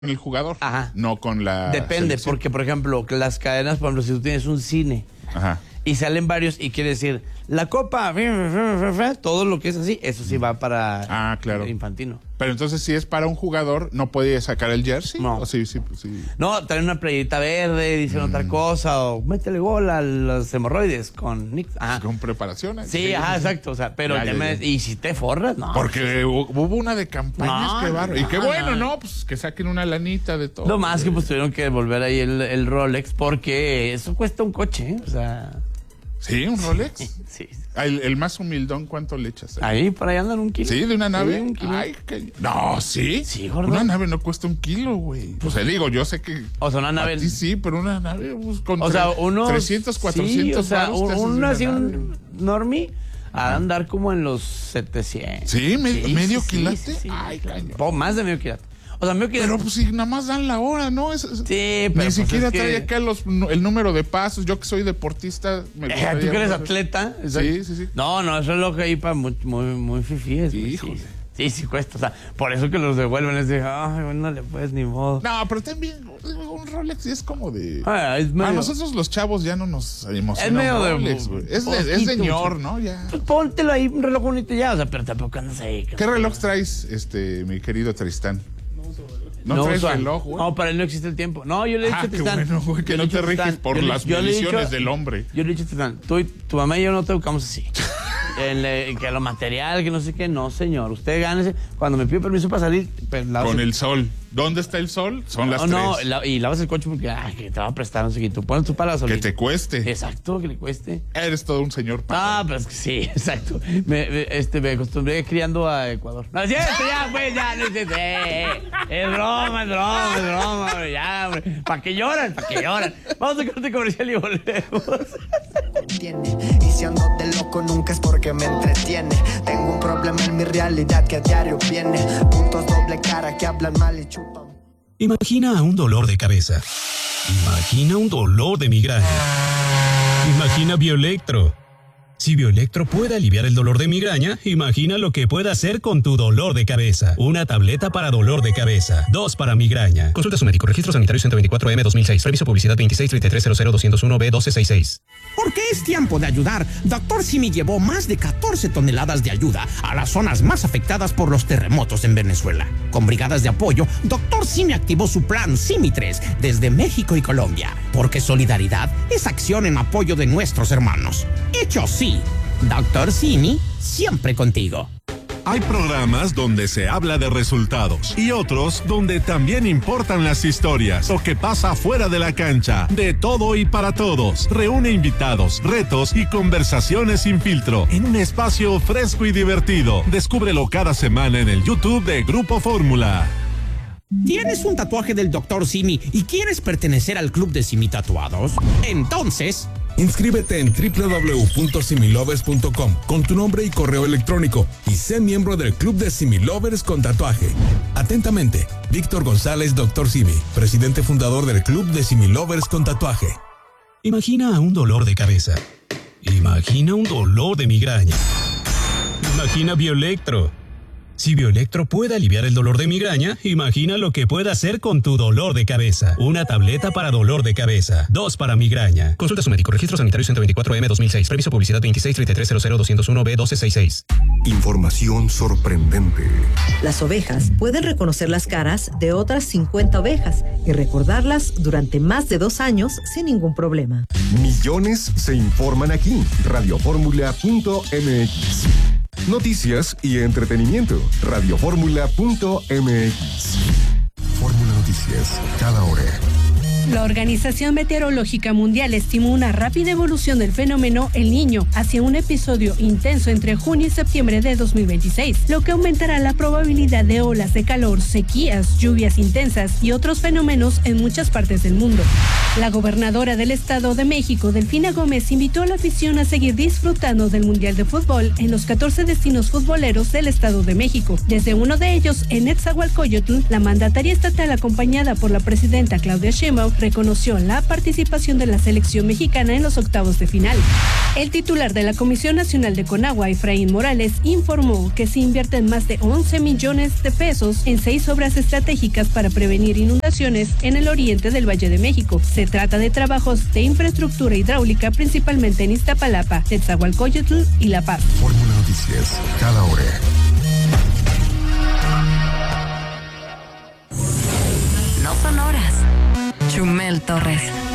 el jugador, Ajá. no con la Depende, selección. porque, por ejemplo, las cadenas, por ejemplo, si tú tienes un cine y salen varios y quiere decir, la copa, todo lo que es así, eso sí va para Infantino. Pero entonces, si es para un jugador, ¿no puede sacar el jersey? No. ¿O sí? No, traen una playerita verde, dicen otra cosa, o métele gol a los hemorroides con Nick. Con preparación. Sí, exacto. O sea, pero el tema es, ¿y si te forras? No. Porque hubo una de campañas que barro. Y qué bueno, ¿no? Pues que saquen una lanita de todo. Lo más que pues tuvieron que devolver ahí el Rolex, porque eso cuesta un coche, ¿eh? O sea... ¿Sí? ¿Un Rolex? Sí. El más humildón, ¿cuánto le echas? Ahí, por ahí andan 1 kilo. ¿Sí? ¿De una nave? Sí, 1 kilo. Ay, no, ¿sí? Sí, gordo. Una nave no cuesta 1 kilo, güey. O sea, digo, yo sé que... O sea, una nave... Sí, pero una nave pues, con o sea, unos... 300, 400 sí, o sea, uno así, un normie, a andar como en los 700. ¿Sí? ¿Medio quilate? Sí, ay, cañón. Más de medio quilate. O sea, medio quilate. Pero pues si nada más dan la hora, ¿no? Sí, pero ni siquiera es que... trae acá el número de pasos. Yo que soy deportista... ¿Tú que eres atleta? Sí. No, eso es lo que hay para muy fifíes. Híjole. Sí, cuesta. O sea, por eso que los devuelven es de, ay, no le puedes ni modo. No, pero también un Rolex es como de... Es medio... A nosotros los chavos ya no nos emociona. Es medio un Rolex, güey. Es señor, ¿no? Ya. Pues póntelo ahí, un reloj bonito ya, o sea, pero tampoco andas ahí. ¿Qué reloj traes, mi querido Tristán? No traes reloj, güey. No, para él no existe el tiempo. No, yo le he dicho a Tristán. Qué bueno, güey, que no te riges por las mediciones del hombre. Yo le he dicho a Tristán, tu mamá y yo no te educamos así. Que lo material, que no sé qué, no, señor. Usted gánese. Cuando me pide permiso para salir, pues, con el sol. ¿Dónde está el sol? Son las 3. No, y lavas el coche porque, que te va a prestar, no sé qué. Tú pones tu para la gasolina. Que te cueste. Exacto, que le cueste. Eres todo un señor. Pero es que sí, exacto. Me acostumbré criando a Ecuador. No, es cierto, ya, pues, ya, no es broma, ya, hombre. ¿Para qué lloran? Vamos a corte comercial y volvemos. Y si ando de loco nunca es porque me entretiene. Tengo un problema en mi realidad que a diario viene. Puntos doble cara que hablan mal y chupan. Imagina un dolor de cabeza. Imagina un dolor de migraña. Imagina Bioelectro. Si Bioelectro puede aliviar el dolor de migraña, imagina lo que puede hacer con tu dolor de cabeza. Una tableta para dolor de cabeza. 2 para migraña. Consulta a su médico. Registro sanitario 124M 2006. Previso publicidad 2633000201B1266. Porque es tiempo de ayudar. Dr. Simi llevó más de 14 toneladas de ayuda a las zonas más afectadas por los terremotos en Venezuela. Con brigadas de apoyo, Dr. Simi activó su plan Simi 3 desde México y Colombia. Porque solidaridad es acción en apoyo de nuestros hermanos. Hecho sí. Dr. Simi, siempre contigo. Hay programas donde se habla de resultados y otros donde también importan las historias, lo que pasa fuera de la cancha, de todo y para todos. Reúne invitados, retos y conversaciones sin filtro en un espacio fresco y divertido. Descúbrelo cada semana en el YouTube de Grupo Fórmula. ¿Tienes un tatuaje del Dr. Simi y quieres pertenecer al club de Simi Tatuados? Entonces... inscríbete en www.similovers.com con tu nombre y correo electrónico y sé miembro del club de Similovers con tatuaje. Atentamente, Víctor González, Dr. Simi, presidente fundador del club de Similovers con tatuaje. Imagina un dolor de cabeza. Imagina un dolor de migraña. Imagina Bioelectro. Si Bioelectro puede aliviar el dolor de migraña, imagina lo que puede hacer con tu dolor de cabeza. Una tableta para dolor de cabeza. 2 para migraña. Consulta a su médico. Registro sanitario 124M 2006. Previso publicidad 2633000201B1266. Información sorprendente. Las ovejas pueden reconocer las caras de otras 50 ovejas y recordarlas durante más de 2 años sin ningún problema. Millones se informan aquí. Radioformula.mx. Noticias y entretenimiento. Radioformula.mx. Fórmula Noticias, cada hora. La Organización Meteorológica Mundial estimó una rápida evolución del fenómeno El Niño hacia un episodio intenso entre junio y septiembre de 2026, lo que aumentará la probabilidad de olas de calor, sequías, lluvias intensas y otros fenómenos en muchas partes del mundo. La gobernadora del Estado de México, Delfina Gómez, invitó a la afición a seguir disfrutando del Mundial de Fútbol en los 14 destinos futboleros del Estado de México. Desde uno de ellos, en Netzahualcóyotl, la mandataria estatal, acompañada por la presidenta Claudia Sheinbaum, Guerrero reconoció la participación de la selección mexicana en los octavos de final. El titular de la Comisión Nacional de Conagua, Efraín Morales, informó que se invierten más de 11 millones de pesos en 6 obras estratégicas para prevenir inundaciones en el oriente del Valle de México. Se trata de trabajos de infraestructura hidráulica, principalmente en Iztapalapa, Netzahualcóyotl y La Paz. Fórmula Noticias, cada hora. No son horas. Chumel Torres.